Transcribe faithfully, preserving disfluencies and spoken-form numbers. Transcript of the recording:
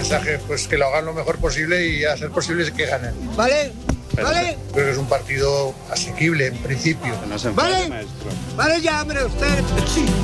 mensaje, pues que lo hagan lo mejor posible y a ser posible que ganen. ¿Vale? Pero ¿Vale? creo que es un partido asequible en principio. ¿Vale? ¿Vale ya, hombre, usted?